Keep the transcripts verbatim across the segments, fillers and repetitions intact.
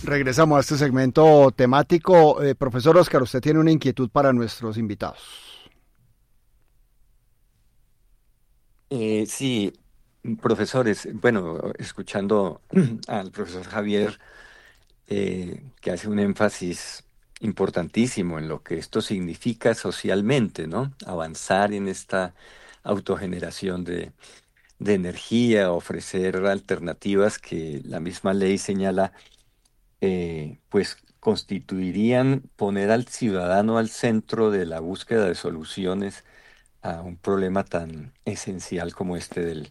Regresamos a este segmento temático. Eh, profesor Oscar, usted tiene una inquietud para nuestros invitados. Eh, sí, profesores, bueno, escuchando al profesor Javier, eh, que hace un énfasis importantísimo en lo que esto significa socialmente, ¿no? Avanzar en esta autogeneración de, de energía, ofrecer alternativas que la misma ley señala, eh, pues constituirían poner al ciudadano al centro de la búsqueda de soluciones a un problema tan esencial como este del,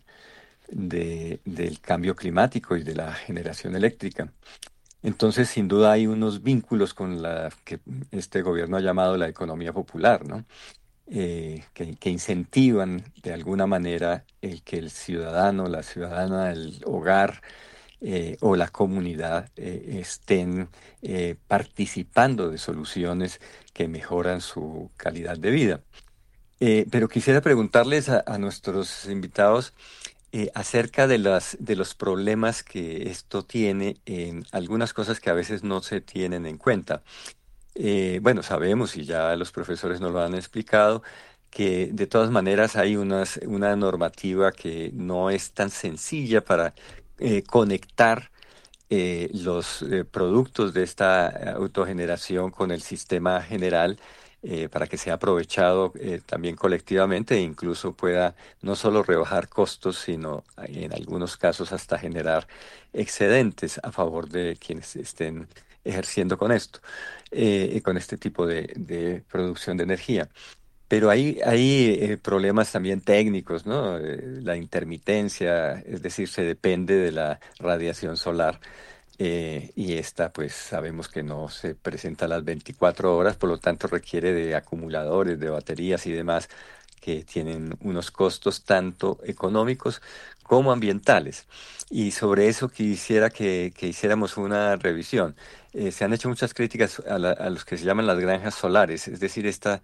de- del cambio climático y de la generación eléctrica. Entonces, sin duda hay unos vínculos con la que este gobierno ha llamado la economía popular, ¿no? Eh, que, que incentivan de alguna manera el que el ciudadano, la ciudadana, el hogar eh, o la comunidad eh, estén eh, participando de soluciones que mejoran su calidad de vida. Eh, pero quisiera preguntarles a, a nuestros invitados eh, acerca de las, de los problemas que esto tiene en algunas cosas que a veces no se tienen en cuenta. Eh, bueno, sabemos, y ya los profesores nos lo han explicado, que de todas maneras hay unas, una normativa que no es tan sencilla para eh, conectar eh, los eh, productos de esta autogeneración con el sistema general, eh, para que sea aprovechado eh, también colectivamente e incluso pueda no solo rebajar costos, sino en algunos casos hasta generar excedentes a favor de quienes estén ejerciendo con esto, eh, con este tipo de de producción de energía. Pero hay, hay eh, problemas también técnicos, ¿no? Eh, la intermitencia, es decir, se depende de la radiación solar, eh, y esta, pues sabemos que no se presenta a las veinticuatro horas, por lo tanto requiere de acumuladores, de baterías y demás que tienen unos costos tanto económicos como ambientales. Y sobre eso quisiera que, que hiciéramos una revisión. Eh, se han hecho muchas críticas a, la- a los que se llaman las granjas solares, es decir, esta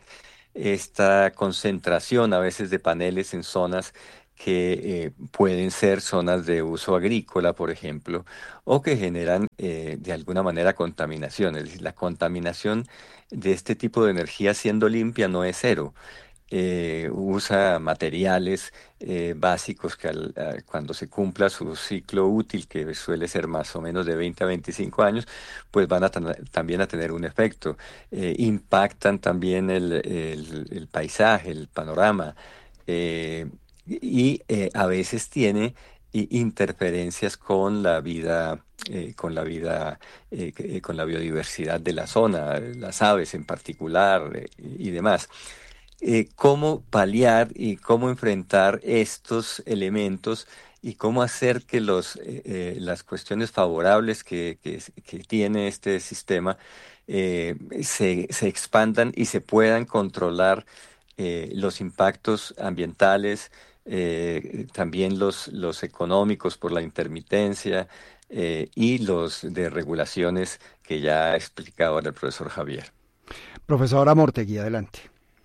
esta concentración a veces de paneles en zonas que eh, pueden ser zonas de uso agrícola, por ejemplo, o que generan eh, de alguna manera contaminación. Es decir, la contaminación de este tipo de energía siendo limpia no es cero. Eh, usa materiales eh, básicos que al- a- cuando se cumpla su ciclo útil, que suele ser más o menos de veinte a veinticinco años, pues van a tan- también a tener un efecto. Eh, impactan también el, el- el paisaje, el panorama, eh, y eh, a veces tiene i- interferencias con la vida. Eh, con la vida, eh, que- eh, con la biodiversidad de la zona, las aves en particular, eh, y demás. Eh, cómo paliar y cómo enfrentar estos elementos y cómo hacer que los, eh, eh, las cuestiones favorables que, que es- que tiene este sistema eh, se, se expandan y se puedan controlar eh, los impactos ambientales, eh, también los, los económicos por la intermitencia, eh, y los de regulaciones que ya ha explicado ahora el profesor Javier. Profesora Mortegui, adelante.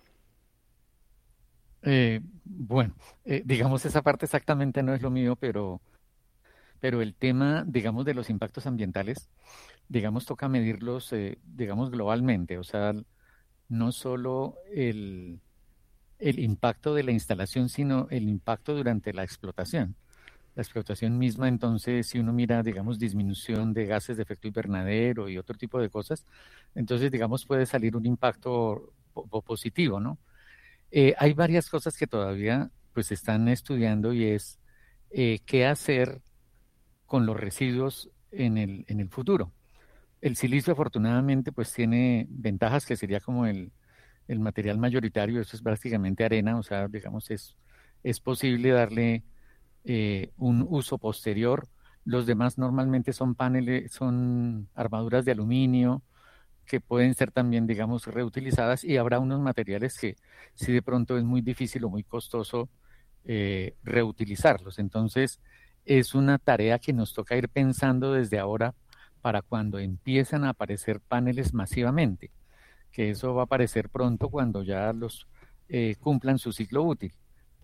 Eh, bueno, eh, digamos, esa parte exactamente no es lo mío, pero, pero el tema, digamos, de los impactos ambientales, digamos, toca medirlos, eh, digamos, globalmente, o sea, no solo el, el impacto de la instalación, sino el impacto durante la explotación. La explotación misma, entonces, si uno mira, digamos, disminución de gases de efecto invernadero y otro tipo de cosas, entonces, digamos, puede salir un impacto po- po- positivo, ¿no? Eh, hay varias cosas que todavía pues se están estudiando y es eh, qué hacer con los residuos en el, en el futuro. El silicio afortunadamente pues tiene ventajas que sería como el, el material mayoritario, eso es básicamente arena, o sea, digamos, es, es posible darle eh, un uso posterior. Los demás normalmente son paneles, son armaduras de aluminio que pueden ser también, digamos, reutilizadas y habrá unos materiales que si de pronto es muy difícil o muy costoso eh, reutilizarlos. Entonces, es una tarea que nos toca ir pensando desde ahora para cuando empiezan a aparecer paneles masivamente, que eso va a aparecer pronto cuando ya los eh, cumplan su ciclo útil,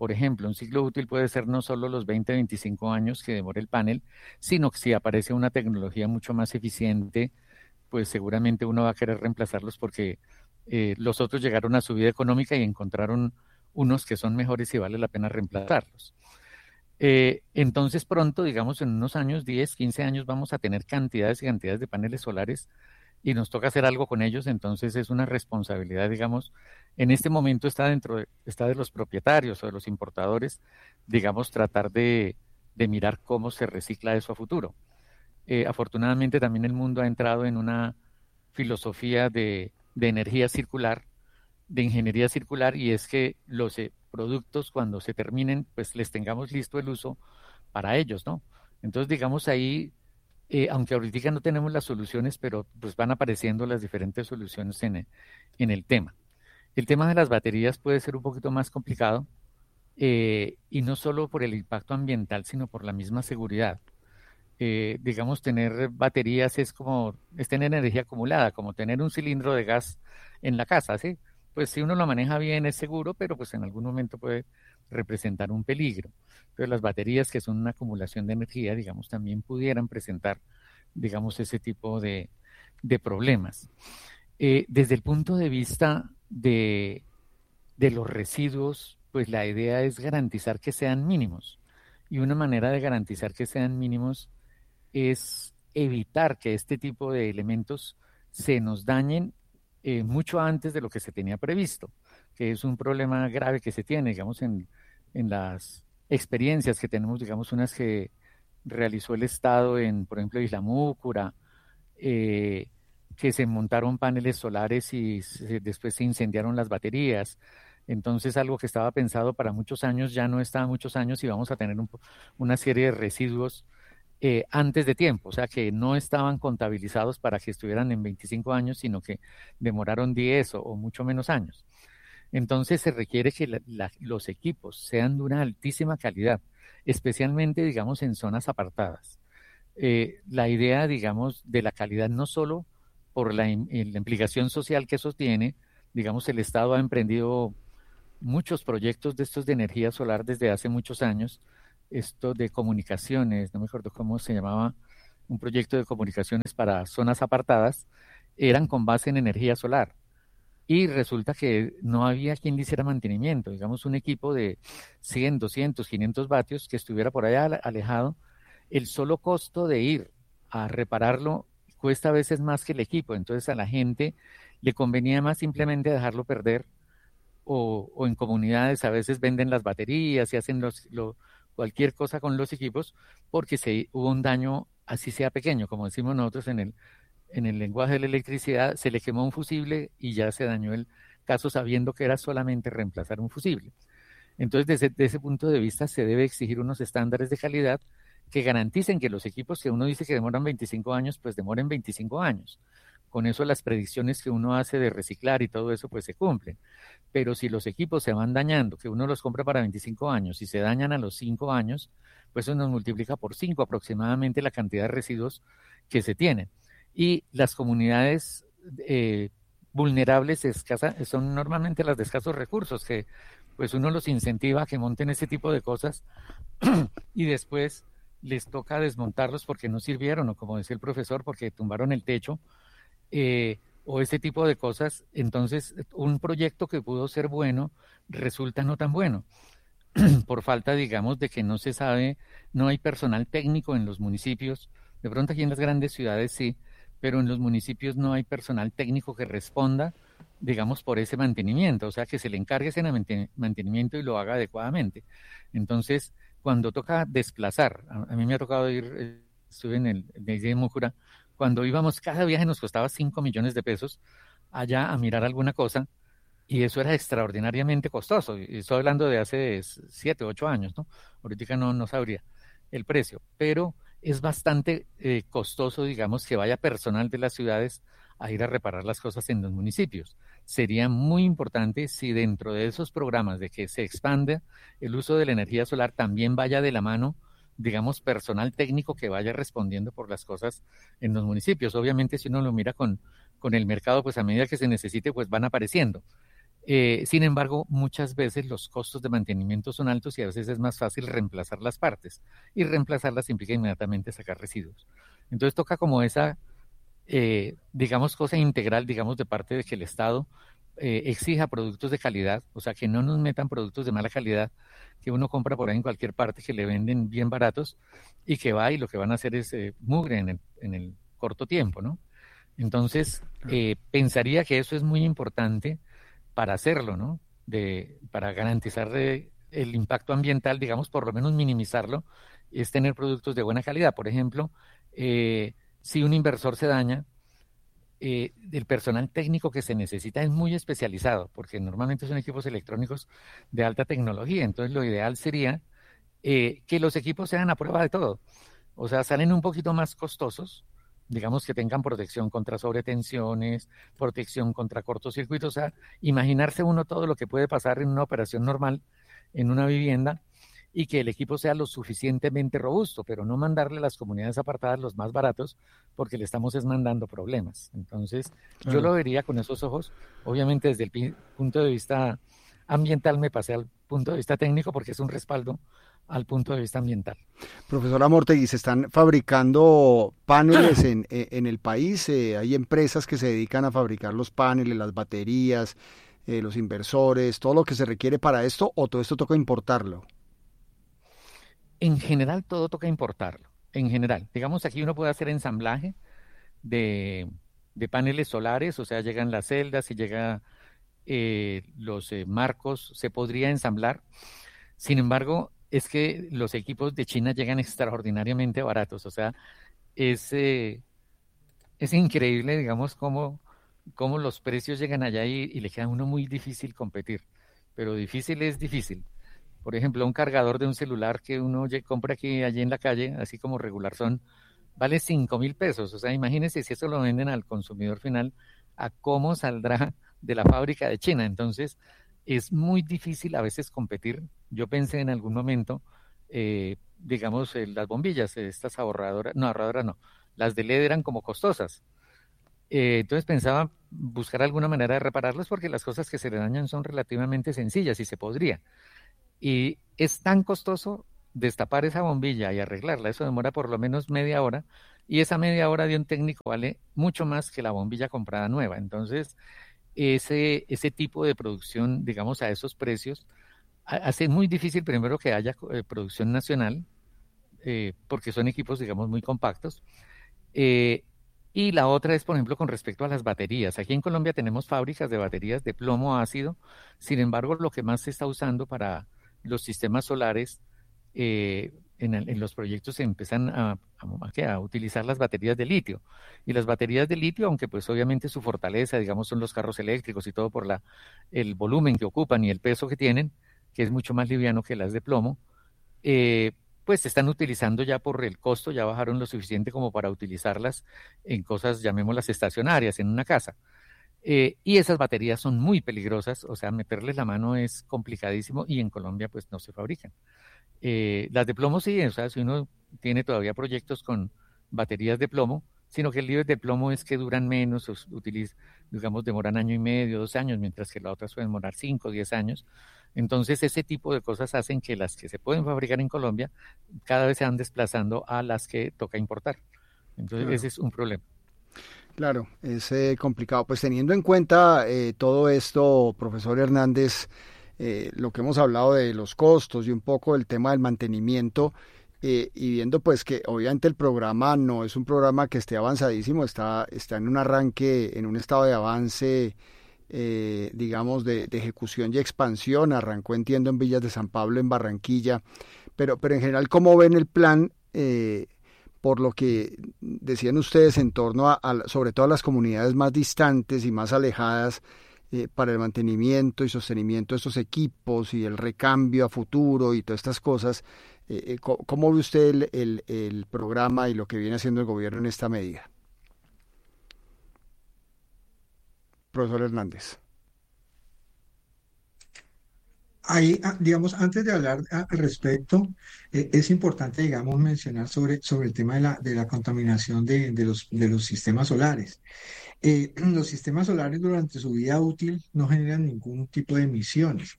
Por ejemplo, un ciclo útil puede ser no solo los veinte, veinticinco años que demore el panel, sino que si aparece una tecnología mucho más eficiente, pues seguramente uno va a querer reemplazarlos porque eh, los otros llegaron a su vida económica y encontraron unos que son mejores y vale la pena reemplazarlos. Eh, entonces pronto, digamos en unos años, diez, quince años, vamos a tener cantidades y cantidades de paneles solares y nos toca hacer algo con ellos, entonces es una responsabilidad, digamos, en este momento está dentro de, está de los propietarios o de los importadores, digamos, tratar de, de mirar cómo se recicla eso a futuro. Eh, afortunadamente también el mundo ha entrado en una filosofía de, de energía circular, de ingeniería circular, y es que los eh, productos cuando se terminen, pues les tengamos listo el uso para ellos, ¿no? Entonces, digamos ahí, eh, aunque ahorita no tenemos las soluciones, pero pues van apareciendo las diferentes soluciones en el, en el tema. El tema de las baterías puede ser un poquito más complicado, eh, y no solo por el impacto ambiental, sino por la misma seguridad. Eh, digamos, tener baterías es como, es tener energía acumulada, como tener un cilindro de gas en la casa, ¿sí? Pues si uno lo maneja bien es seguro, pero pues en algún momento puede representar un peligro. Pero las baterías, que son una acumulación de energía, digamos, también pudieran presentar, digamos, ese tipo de, de problemas. Eh, desde el punto de vista de, de los residuos, pues la idea es garantizar que sean mínimos. Y una manera de garantizar que sean mínimos es evitar que este tipo de elementos se nos dañen eh, mucho antes de lo que se tenía previsto, que es un problema grave que se tiene, digamos, en, en las experiencias que tenemos, digamos, unas que realizó el Estado en, por ejemplo, Isla Múcura, eh, que se montaron paneles solares y se, después se incendiaron las baterías. Entonces, algo que estaba pensado para muchos años ya no está muchos años y vamos a tener un, una serie de residuos eh, antes de tiempo, o sea, que no estaban contabilizados para que estuvieran en veinticinco años, sino que demoraron diez o, o mucho menos años. Entonces, se requiere que la, la, los equipos sean de una altísima calidad, especialmente, digamos, en zonas apartadas. Eh, la idea, digamos, de la calidad no solo por la, la implicación social que eso tiene, digamos, el Estado ha emprendido muchos proyectos de estos de energía solar desde hace muchos años, esto de comunicaciones, no me acuerdo cómo se llamaba, un proyecto de comunicaciones para zonas apartadas, eran con base en energía solar. Y resulta que no había quien le hiciera mantenimiento, digamos un equipo de cien, doscientos, quinientos vatios que estuviera por allá alejado, el solo costo de ir a repararlo cuesta a veces más que el equipo, entonces a la gente le convenía más simplemente dejarlo perder, o, o en comunidades a veces venden las baterías y hacen los, lo, cualquier cosa con los equipos porque se, hubo un daño, así sea pequeño, como decimos nosotros en el, en el lenguaje de la electricidad, se le quemó un fusible y ya se dañó el caso sabiendo que era solamente reemplazar un fusible. Entonces, desde, desde ese punto de vista se debe exigir unos estándares de calidad que garanticen que los equipos que uno dice que demoran veinticinco años, pues demoren veinticinco años. Con eso las predicciones que uno hace de reciclar y todo eso, pues se cumplen. Pero si los equipos se van dañando, que uno los compra para veinticinco años y se dañan a los cinco años, pues eso nos multiplica por cinco aproximadamente la cantidad de residuos que se tienen. Y las comunidades eh, vulnerables escasa, son normalmente las de escasos recursos, que pues uno los incentiva a que monten ese tipo de cosas y después les toca desmontarlos porque no sirvieron, o como decía el profesor, porque tumbaron el techo, eh, o ese tipo de cosas. Entonces un proyecto que pudo ser bueno resulta no tan bueno por falta, digamos, de que no se sabe, no hay personal técnico en los municipios. De pronto aquí en las grandes ciudades sí, pero en los municipios no hay personal técnico que responda, digamos, por ese mantenimiento, o sea, que se le encargue ese mantenimiento y lo haga adecuadamente. Entonces, cuando toca desplazar, a, a mí me ha tocado ir, estuve en el de Múcura, cuando íbamos, cada viaje nos costaba cinco millones de pesos allá a mirar alguna cosa, y eso era extraordinariamente costoso. Y estoy hablando de hace siete, ocho años, ¿no? Ahorita no, no sabría el precio, pero es bastante eh, costoso, digamos, que vaya personal de las ciudades a ir a reparar las cosas en los municipios. Sería muy importante si dentro de esos programas de que se expanda el uso de la energía solar también vaya de la mano, digamos, personal técnico que vaya respondiendo por las cosas en los municipios. Obviamente, si uno lo mira con, con el mercado, pues a medida que se necesite, pues van apareciendo. Eh, sin embargo, muchas veces los costos de mantenimiento son altos y a veces es más fácil reemplazar las partes. Y reemplazarlas implica inmediatamente sacar residuos. Entonces toca como esa, eh, digamos, cosa integral, digamos, de parte de que el Estado eh, exija productos de calidad, o sea, que no nos metan productos de mala calidad que uno compra por ahí en cualquier parte, que le venden bien baratos y que va y lo que van a hacer es eh, mugre en el, en el corto tiempo, ¿no? Entonces, eh, pensaría que eso es muy importante para hacerlo, ¿no? De, para garantizar eh, el impacto ambiental, digamos, por lo menos minimizarlo, es tener productos de buena calidad. Por ejemplo, eh, si un inversor se daña, eh, el personal técnico que se necesita es muy especializado, porque normalmente son equipos electrónicos de alta tecnología. Entonces, lo ideal sería eh, que los equipos sean a prueba de todo. O sea, salen un poquito más costosos, digamos que tengan protección contra sobretensiones, protección contra cortocircuitos. O sea, imaginarse uno todo lo que puede pasar en una operación normal en una vivienda y que el equipo sea lo suficientemente robusto, pero no mandarle a las comunidades apartadas los más baratos porque le estamos es mandando problemas. Entonces, yo Claro. lo vería con esos ojos. Obviamente, desde el pi- punto de vista ambiental me pasé al punto de vista técnico porque es un respaldo al punto de vista ambiental. Profesora Mortegui, ¿se están fabricando paneles en, e- en el país? Eh, ¿hay empresas que se dedican a fabricar los paneles, las baterías, eh, los inversores, todo lo que se requiere para esto, o todo esto toca importarlo? En general, todo toca importarlo. En general, digamos, aquí uno puede hacer ensamblaje de, de paneles solares, o sea, llegan las celdas y llega eh, los eh, marcos, se podría ensamblar. Sin embargo, es que los equipos de China llegan extraordinariamente baratos, o sea, es, eh, es increíble, digamos, cómo, cómo los precios llegan allá y, y le queda a uno muy difícil competir, pero difícil es difícil. Por ejemplo, un cargador de un celular que uno lle- compra aquí, allí en la calle, así como regular son, vale cinco mil pesos. O sea, imagínense si eso lo venden al consumidor final, a cómo saldrá de la fábrica de China. Entonces, es muy difícil a veces competir. Yo pensé en algún momento, eh, digamos, eh, las bombillas, eh, estas ahorradoras, no, ahorradoras no, las de L E D eran como costosas. Eh, entonces pensaba buscar alguna manera de repararlas porque las cosas que se le dañan son relativamente sencillas y se podría. Y es tan costoso destapar esa bombilla y arreglarla. Eso demora por lo menos media hora. Y esa media hora de un técnico vale mucho más que la bombilla comprada nueva. Entonces, ese, ese tipo de producción, digamos, a esos precios, ha- hace muy difícil primero que haya eh, producción nacional, eh, porque son equipos, digamos, muy compactos. Eh, y la otra es, por ejemplo, con respecto a las baterías. Aquí en Colombia tenemos fábricas de baterías de plomo ácido. Sin embargo, lo que más se está usando para los sistemas solares, eh, en, el- en los proyectos se empiezan a, a- a qué, a utilizar las baterías de litio. Y las baterías de litio, aunque pues obviamente su fortaleza, digamos, son los carros eléctricos y todo por la, el volumen que ocupan y el peso que tienen, que es mucho más liviano que las de plomo, eh, pues se están utilizando ya por el costo, ya bajaron lo suficiente como para utilizarlas en cosas, llamémoslas estacionarias, en una casa. Eh, y esas baterías son muy peligrosas, o sea, meterles la mano es complicadísimo y en Colombia pues no se fabrican. Eh, las de plomo sí, o sea, si uno tiene todavía proyectos con baterías de plomo, sino que el lío de plomo es que duran menos, o utiliz- digamos, demoran año y medio, dos años, mientras que las otras pueden demorar cinco, diez años. Entonces, ese tipo de cosas hacen que las que se pueden fabricar en Colombia cada vez se van desplazando a las que toca importar. Entonces, ese Claro. es un problema. Claro, es eh, complicado. Pues teniendo en cuenta eh, todo esto, profesor Hernández, eh, lo que hemos hablado de los costos y un poco el tema del mantenimiento, eh, y viendo pues que obviamente el programa no es un programa que esté avanzadísimo, está, está en un arranque, en un estado de avance, eh, digamos, de, de ejecución y expansión. Arrancó, entiendo, en Villas de San Pablo, en Barranquilla, pero, pero en general, ¿cómo ven el plan? Eh, por lo que decían ustedes en torno a, a sobre todo a las comunidades más distantes y más alejadas, eh, para el mantenimiento y sostenimiento de estos equipos y el recambio a futuro y todas estas cosas. Eh, eh, ¿cómo, cómo ve usted el, el, el programa y lo que viene haciendo el gobierno en esta medida? Profesor Hernández. Ahí, ah, digamos, antes de hablar a- al respecto, eh, es importante, digamos, mencionar sobre, sobre el tema de la, de la contaminación de, de los, de los sistemas solares. Eh, los sistemas solares durante su vida útil no generan ningún tipo de emisiones.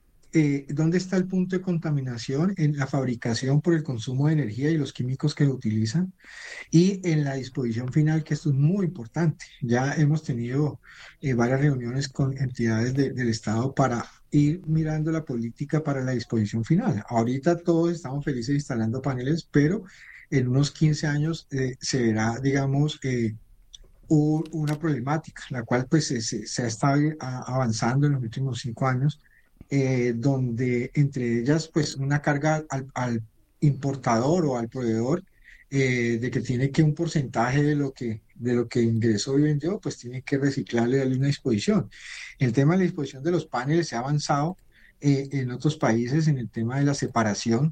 Eh, ¿dónde está el punto de contaminación? En la fabricación por el consumo de energía y los químicos que lo utilizan y en la disposición final, que esto es muy importante. Ya hemos tenido eh, varias reuniones con entidades de- del Estado para ir mirando la política para la disposición final. Ahorita todos estamos felices instalando paneles, pero en unos quince años eh, se verá, digamos, eh, u- una problemática, la cual pues se, se- se ha estado a- avanzando en los últimos cinco años, eh, donde entre ellas pues una carga al, al importador o al proveedor, eh, de que tiene que un porcentaje de lo que, de lo que ingresó y vendió, pues tiene que reciclarle, darle una disposición. El tema de la disposición de los paneles se ha avanzado eh, en otros países en el tema de la separación.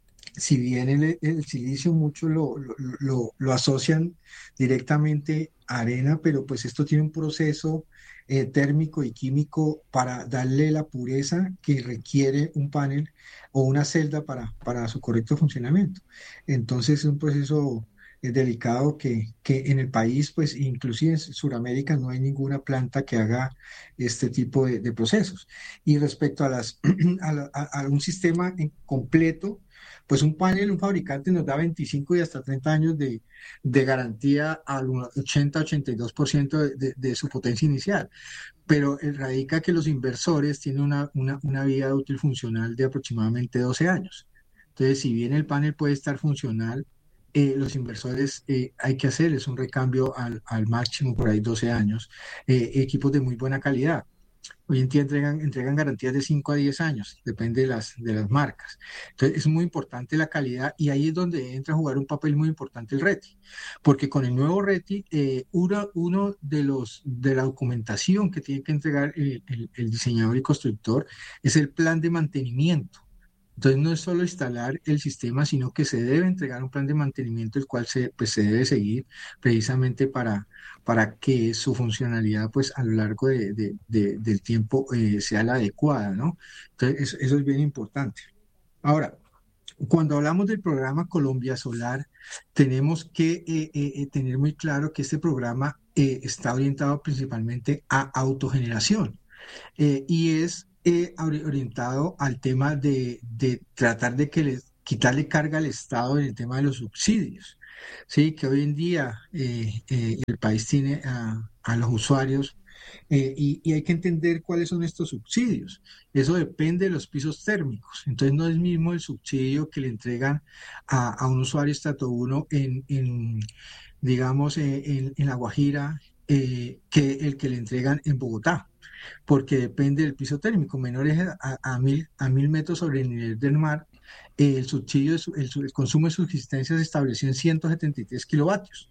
Si bien el, el silicio muchos lo, lo, lo- lo asocian directamente a arena, pero pues esto tiene un proceso eh, térmico y químico para darle la pureza que requiere un panel o una celda para, para su correcto funcionamiento. Entonces es un proceso eh, delicado que, que en el país, pues inclusive en Sudamérica, no hay ninguna planta que haga este tipo de, de procesos. Y respecto a, las, a, la- a- a un sistema en completo, pues un panel, un fabricante nos da veinticinco y hasta treinta años de, de garantía al ochenta-ochenta y dos por ciento de, de, de su potencia inicial, pero eh, radica que los inversores tienen una, una, una vida útil funcional de aproximadamente doce años. Entonces, si bien el panel puede estar funcional, eh, los inversores eh, hay que hacerles un recambio al, al máximo por ahí doce años, eh, equipos de muy buena calidad. Hoy en día entregan, entregan garantías de cinco a diez años, depende de las, de las marcas. Entonces, es muy importante la calidad y ahí es donde entra a jugar un papel muy importante el RETI, porque con el nuevo RETI, eh, uno, uno de los de la documentación que tiene que entregar el, el- el diseñador y constructor es el plan de mantenimiento. Entonces, no es solo instalar el sistema, sino que se debe entregar un plan de mantenimiento, el cual se, pues, se debe seguir precisamente para, para que su funcionalidad, pues, a lo largo de- de- de- del tiempo eh, sea la adecuada, ¿no? Entonces, eso, eso es bien importante. Ahora, cuando hablamos del programa Colombia Solar, tenemos que eh, eh, eh, tener muy claro que este programa eh, está orientado principalmente a autogeneración, eh, y es eh, ori- orientado al tema de, de tratar de que les, quitarle carga al Estado en el tema de los subsidios. Sí, que hoy en día eh, eh, el país tiene a, a los usuarios, eh, y, y hay que entender cuáles son estos subsidios. Eso depende de los pisos térmicos. Entonces no es mismo el subsidio que le entregan a, a un usuario estrato uno en, en, digamos, eh, en, en La Guajira, eh, que el que le entregan en Bogotá, porque depende del piso térmico. Menores a, a mil, a mil metros sobre el nivel del mar, eh, el subsidio, de su- el, su- el consumo de subsistencia se estableció en ciento setenta y tres kilovatios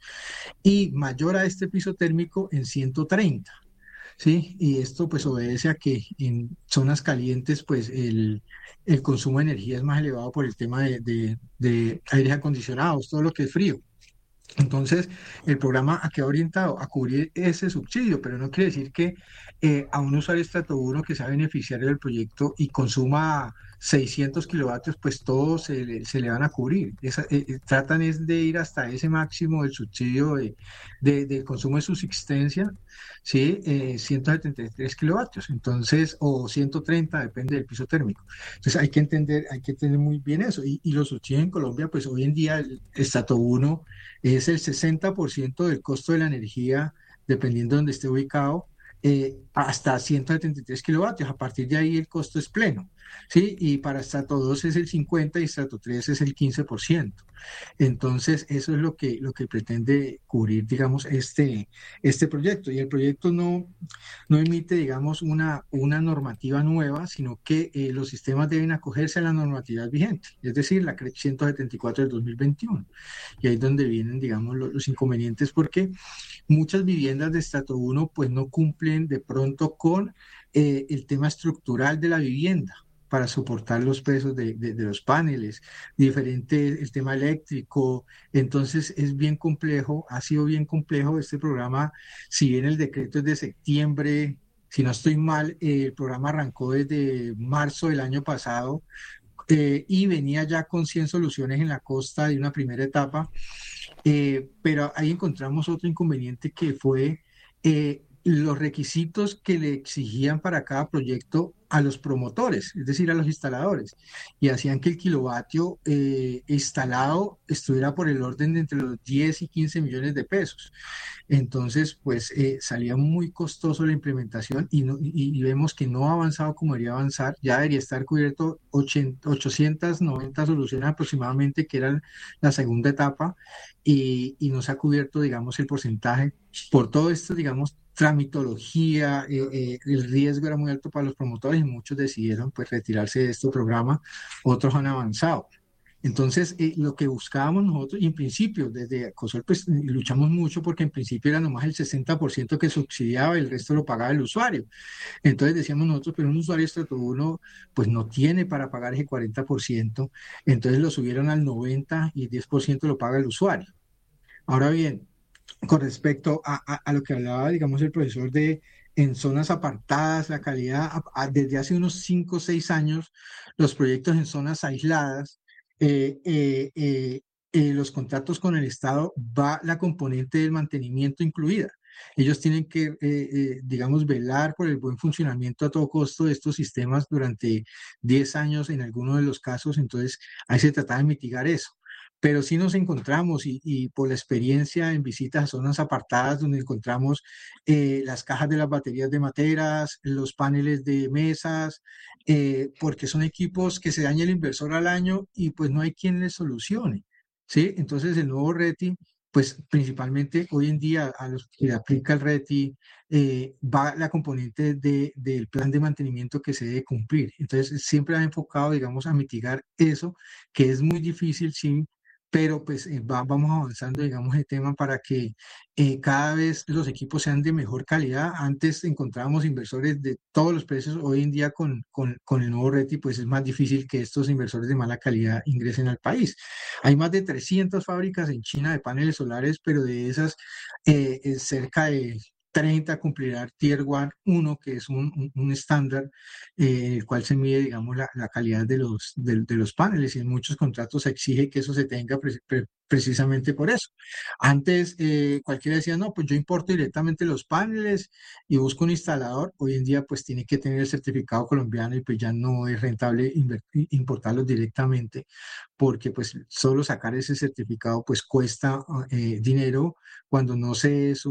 y mayor a este piso térmico en ciento treinta. ¿Sí? Y esto pues obedece a que en zonas calientes pues el, el consumo de energía es más elevado por el tema de, de, de aires acondicionados, todo lo que es frío. Entonces, el programa ha quedado orientado a cubrir ese subsidio, pero no quiere decir que eh, a un usuario estrato uno que sea beneficiario del proyecto y consuma seiscientos kilovatios, pues todos se le, se le van a cubrir. Esa- eh, eh, tratan es de ir hasta ese máximo del subsidio de, de- del consumo de subsistencia, ¿sí? Eh, ciento setenta y tres kilovatios, entonces, o ciento treinta, depende del piso térmico. Entonces, hay que entender, hay que entender muy bien eso. Y, y los subsidios en Colombia, pues hoy en día el estrato uno es el sesenta por ciento del costo de la energía, dependiendo de donde esté ubicado, eh, hasta ciento setenta y tres kilovatios. A partir de ahí el costo es pleno, ¿sí? Y para estrato dos es el cincuenta y estrato tres es el quince por ciento. Entonces, eso es lo que, lo que pretende cubrir, digamos, este, este proyecto. Y el proyecto no, no emite, digamos, una, una normativa nueva, sino que eh, los sistemas deben acogerse a la normatividad vigente, es decir, la CREC ciento setenta y cuatro del dos mil veintiuno. Y ahí es donde vienen, digamos, los, los inconvenientes, porque muchas viviendas de estrato uno pues no cumplen de pronto con eh, el tema estructural de la vivienda para soportar los pesos de, de- de los paneles, diferente el tema eléctrico. Entonces es bien complejo, ha sido bien complejo este programa. Si bien el decreto es de septiembre, si no estoy mal, eh, el programa arrancó desde marzo del año pasado, eh, y venía ya con cien soluciones en la costa de una primera etapa, eh, pero ahí encontramos otro inconveniente que fue eh, los requisitos que le exigían para cada proyecto a los promotores, es decir, a los instaladores, y hacían que el kilovatio eh, instalado estuviera por el orden de entre los diez y quince millones de pesos. Entonces, pues eh, salía muy costoso la implementación y, no- y- y vemos que no ha avanzado como debería avanzar. Ya debería estar cubierto ochenta ochocientas noventa soluciones aproximadamente, que eran la segunda etapa, y, y no se ha cubierto, digamos, el porcentaje. Por todo esto, digamos, tramitología, eh, eh, el riesgo era muy alto para los promotores y muchos decidieron pues retirarse de este programa, otros han avanzado. Entonces, eh, lo que buscábamos nosotros, y en principio, desde COSOL, pues luchamos mucho porque en principio era nomás el sesenta por ciento que subsidiaba y el resto lo pagaba el usuario. Entonces decíamos nosotros, pero un usuario estrato uno, pues no tiene para pagar ese cuarenta por ciento, entonces lo subieron al noventa por ciento y diez por ciento lo paga el usuario. Ahora bien, con respecto a, a- a lo que hablaba, digamos, el profesor de en zonas apartadas, la calidad, a- a- desde hace unos cinco o seis años, los proyectos en zonas aisladas, eh, eh, eh, eh, los contratos con el Estado, va la componente del mantenimiento incluida. Ellos tienen que, eh, eh, digamos, velar por el buen funcionamiento a todo costo de estos sistemas durante diez años en algunos de los casos, entonces ahí se trata de mitigar eso. Pero sí nos encontramos y, y por la experiencia en visitas a zonas apartadas donde encontramos eh, las cajas de las baterías de materas, los paneles de mesas, eh, porque son equipos que se daña el inversor al año y pues no hay quien les solucione, ¿sí? Entonces el nuevo RETI, pues principalmente hoy en día a los que le aplica el RETI, eh, va la componente de, del plan de mantenimiento que se debe cumplir. Entonces siempre ha enfocado, digamos, a mitigar eso, que es muy difícil, sí, pero pues eh, va- vamos avanzando, digamos, el tema para que eh, cada vez los equipos sean de mejor calidad. Antes encontrábamos inversores de todos los precios, hoy en día con, con, con el nuevo RETI, pues es más difícil que estos inversores de mala calidad ingresen al país. Hay más de trescientas fábricas en China de paneles solares, pero de esas eh, eh, cerca de treinta cumplirá Tier uno, uno, que es un, un- un estándar eh, en el cual se mide, digamos, la, la calidad de los, de, de los paneles, y en muchos contratos se exige que eso se tenga pre- pre- precisamente por eso. Antes eh, cualquiera decía, no, pues yo importo directamente los paneles y busco un instalador. Hoy en día pues tiene que tener el certificado colombiano y pues ya no es rentable invertir- importarlos directamente, porque pues solo sacar ese certificado pues cuesta eh, dinero cuando no se es